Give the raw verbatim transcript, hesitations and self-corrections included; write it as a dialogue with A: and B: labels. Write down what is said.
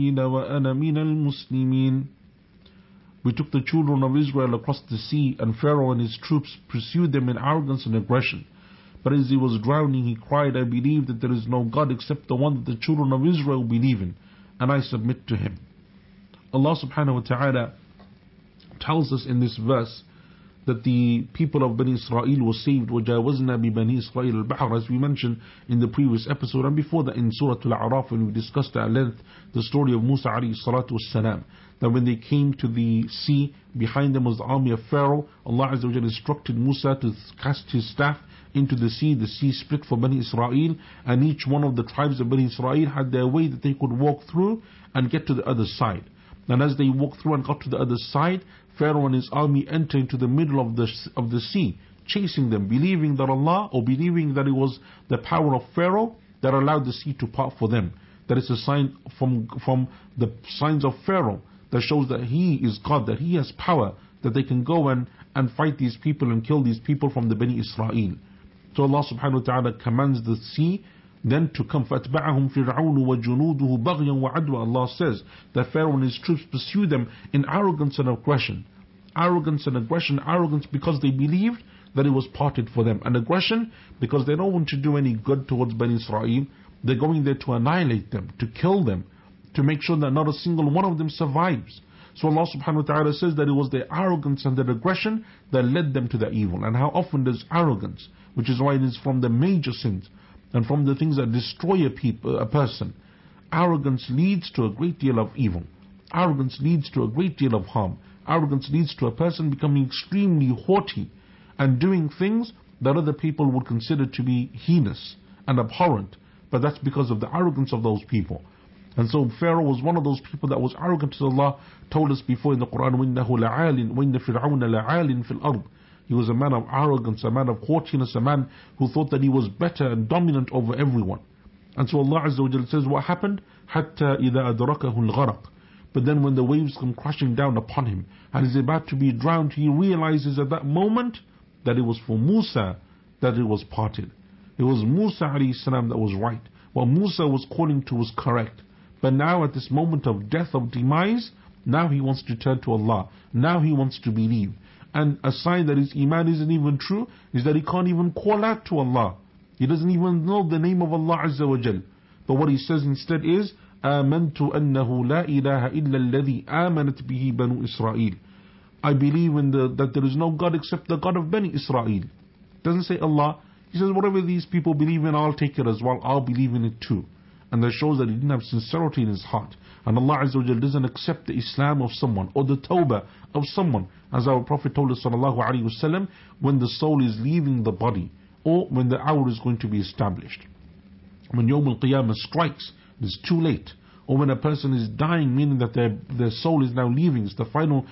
A: النبيين وأنا من المسلمين. We took the children of Israel across the sea, and Pharaoh and his troops pursued them in arrogance and aggression. But as he was drowning, he cried, I believe that there is no God except the one that the children of Israel believe in, and I submit to him. Allah subhanahu wa ta'ala tells us in this verse that the people of Bani Israel were saved. وَجَاوَزْنَا بِبَنِي إِسْرَائِيلَ الْبَحْرَ, as we mentioned in the previous episode, and before that in Surah Al-A'raf, when we discussed at length the story of Musa alayhi salatu wassalam, that when they came to the sea, behind them was the army of Pharaoh. Allah Azza wa Jalla instructed Musa to cast his staff into the sea. The sea split for Bani Israel, and each one of the tribes of Bani Israel had their way that they could walk through and get to the other side. And as they walked through and got to the other side, Pharaoh and his army entered into the middle of the, of the sea, chasing them, believing that Allah, or believing that it was the power of Pharaoh that allowed the sea to part for them. That is a sign from, from the signs of Pharaoh that shows that he is God, that he has power, that they can go and, and fight these people and kill these people from the Bani Israel. So Allah subhanahu wa ta'ala commands the sea then to come. فَأَتْبَعَهُمْ فِرْعَوْنُ وَجُنُودُهُ بَغْيًا وَعَدْوًا. Allah says that Pharaoh and his troops pursue them in arrogance and aggression. Arrogance and aggression. Arrogance because they believed that it was parted for them, and aggression because they don't want to do any good towards Bani Israel. They're going there to annihilate them, to kill them, to make sure that not a single one of them survives. So Allah subhanahu wa ta'ala says that it was their arrogance and their aggression that led them to the evil. And how often does arrogance, which is why it is from the major sins and from the things that destroy a, people, a person, arrogance leads to a great deal of evil. Arrogance leads to a great deal of harm. Arrogance leads to a person becoming extremely haughty and doing things that other people would consider to be heinous and abhorrent. But that's because of the arrogance of those people. And so Pharaoh was one of those people that was arrogant, as Allah told us before in the Quran, وَإِنَّهُ لَعَالٍ وَإِنَّ فِرْعَوْنَ لَعَالٍ فِي الْأَرْضِ. He was a man of arrogance, a man of haughtiness, a man who thought that he was better and dominant over everyone. And so Allah Azza wa Jalla says, what happened? حَتَّى إِذَا أَدْرَكَهُ الْغَرَقِ. But then when the waves come crashing down upon him and he's about to be drowned, he realizes at that moment that it was for Musa that it was parted. It was Musa alayhi salam that was right. What Musa was calling to was correct. But now at this moment of death, of demise, now he wants to turn to Allah. Now he wants to believe. And a sign that his iman isn't even true is that he can't even call out to Allah. He doesn't even know the name of Allah Azza wa Jal. But what he says instead is, آمنت أنه لا إله إلا الذي آمنت به بنو إسرائيل. I believe in the, that there is no God except the God of Bani Israel. Doesn't say Allah. He says whatever these people believe in, I'll take it as well. I'll believe in it too. And that shows that he didn't have sincerity in his heart. And Allah Azza wa Jal doesn't accept the Islam of someone or the Tawbah of someone, as our Prophet told us sallallahu alaihi wasallam, when the soul is leaving the body or when the hour is going to be established. When Yawm al-Qiyamah strikes, it's too late. Or when a person is dying, meaning that their, their soul is now leaving, it's the final